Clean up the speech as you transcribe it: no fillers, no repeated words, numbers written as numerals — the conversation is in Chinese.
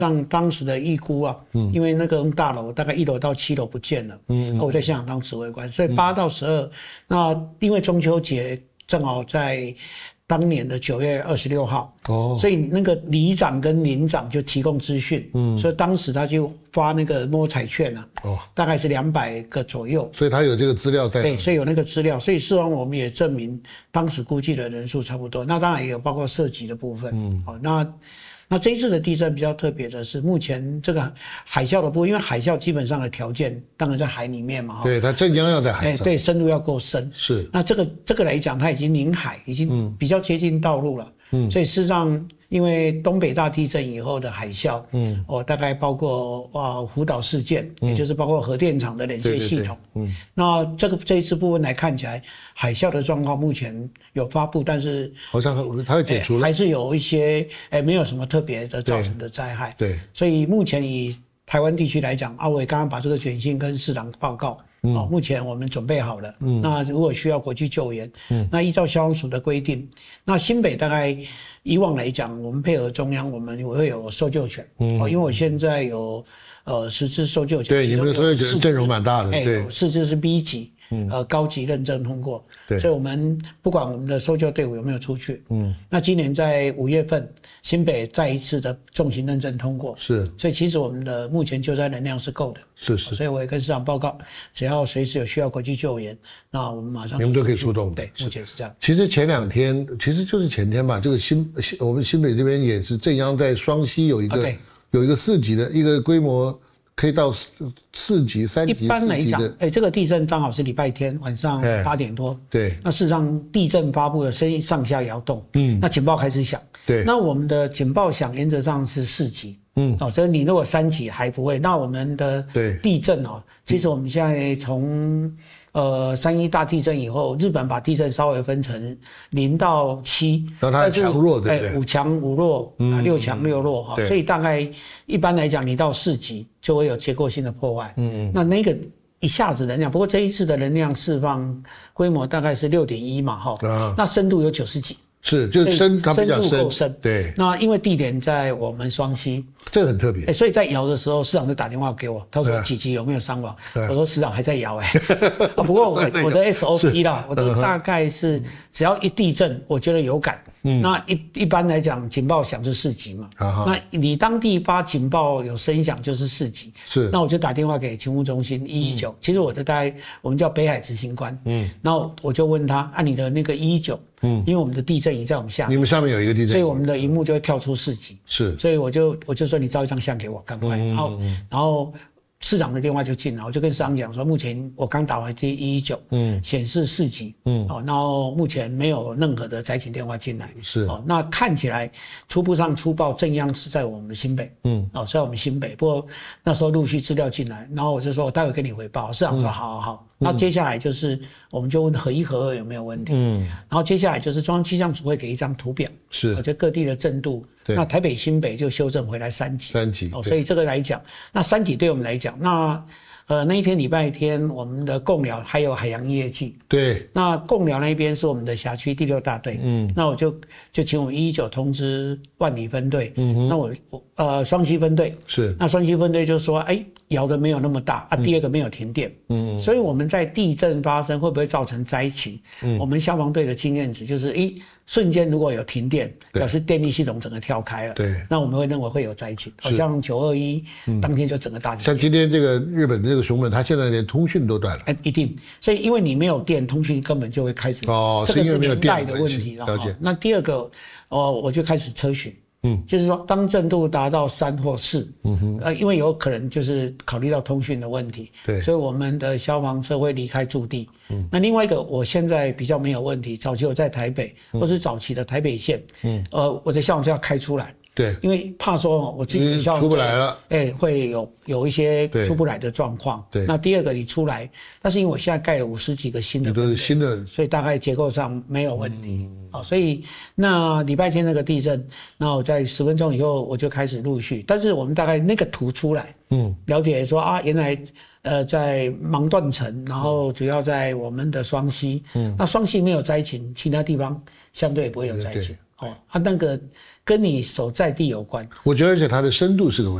让当时的预估啊，因为那个大楼大概1楼到7楼不见了，我在现场当指挥官，所以8到12，那因为中秋节正好在当年的9月26号，所以那个里长跟邻长就提供资讯，所以当时他就发那个摸彩券啊，大概是200个左右， 所以他有这个资料在， 对，所以有那个资料，所以事实上我们也证明当时估计的人数差不多，那当然也有包括涉及的部分，那这一次的地震比较特别的是，目前这个海啸的部分，因为海啸基本上的条件当然在海里面嘛， 对，它震央要在海上， 对，深度要够深。是，那这个来讲，它已经临海，已经比较接近道路了。所以事实上，因为东北大地震以后的海啸，大概包括福岛事件，也就是包括核电厂的连接系统。那这一次部分来看起来，海啸的状况目前有发布，但是好像它会解除了， 还是有一些没有什么特别的造成的灾害。 对， 所以目前以台湾地区来讲，我也刚刚把这个简讯跟市长报告。目前我们准备好了。那如果需要国际救援，那依照消防署的规定，那新北大概以往来讲，我们配合中央，我们也会有搜救犬。因为我现在有10支搜救犬， 对，你们的搜救犬阵容蛮大的，对 ，4支是 B 级。高级认证通过，所以我们不管我们的搜救队伍有没有出去，那今年在5月份，新北再一次的重型认证通过， 是， 所以其实我们的目前救灾能量是够的， 是， 所以我也跟市长报告，只要随时有需要国际救援，那我们马上你们都可以出动， 对，目前是这样。 其实前2天，其实就是前天吧，这个我们新北这边也是震央在双溪有一个4级的一个规模。可以到4级、3级、4级的。一般来讲， 这个地震刚好是礼拜天晚上8点多。 对。 那事实上，地震发布的声音上下摇动。那警报开始响。 对。 那我们的警报响原则上是4级。所以你如果3级还不会，那我们的地震其实我们现在从3.1大地震以后，日本把地震稍微分成0到7， 然后它强弱对不对 ？5强5弱，6强6弱哈。所以大概一般来讲，你到4级就会有结构性的破坏。那个一下子能量，不过这一次的能量释放规模大概是6.1嘛哈。那深度有90几。 是，就深，它比较深度够深。 对。 那因为地点在我们双溪， 这个很特别。 所以在摇的时候，市长就打电话给我，他说几级有没有伤亡？我说市长还在摇不过我的 SOP 啦，我都大概是只要一地震，我觉得有感。那一般来讲，警报响是4级嘛。那你当地发警报有声响就是4级。 是。 那我就打电话给勤务中心119，其实我的大概我们叫北海执行官。然后我就问他，你的那个119。因为我们的地震仪在我们下面， 你们上面有一个地震仪， 所以我们的荧幕就会跳出4级。 是， 所以我就说你照一张相给我，赶快。然后市长的电话就进来，我就跟市长讲说，目前我刚打完这119，显示4级，然后目前没有任何的灾情电话进来。 是， 那看起来初步上出报震央是在我们的新北，是在我们新北。不过那时候陆续资料进来，然后我就说我待会跟你回报。市长说好。那接下来就是我们就问核1、核2有没有问题，然后接下来就是中央气象组会给一张图表， 是， 就各地的震度，那台北新北就修正回来3级，所以这个来讲，那3级对我们来讲，那一天礼拜天我们的贡寮还有海洋音乐季， 对， 那贡寮那边是我们的辖区第6大队，那我就请我们119通知万里分队，那我双溪分队是， 那双溪分队就说，摇的没有那么大第二个没有停电，所以我们在地震发生会不会造成灾情，我们消防队的经验值就是瞬间如果有停电，表示电力系统整个跳开了， 对， 那我们会认为会有灾情，好像921当天就整个大停电。 像今天这个日本的这个熊本，它现在连通讯都断了， 一定，所以因为你没有电，通讯根本就会开始，这个是年代的问题了。那第二个，我就开始车巡。就是说，当震度达到3或4，因为有可能就是考虑到通讯的问题， 对， 所以我们的消防车会离开驻地。那另外一个，我现在比较没有问题，早期我在台北，或是早期的台北县，我的消防车要开出来。 对， 因为怕说我自己出不来了， 会有一些出不来的状况。 对， 那第二个你出来，但是因为我现在盖了50几个新的， 都是新的， 所以大概结构上没有问题。所以那礼拜天那个地震，那我在10分钟以后我就开始陆续，但是我们大概那个图出来，了解说原来在芒段层，然后主要在我们的双溪，那双溪没有灾情，其他地方相对也不会有灾情。 那个跟你所在地有关。 我觉得而且它的深度是个问题。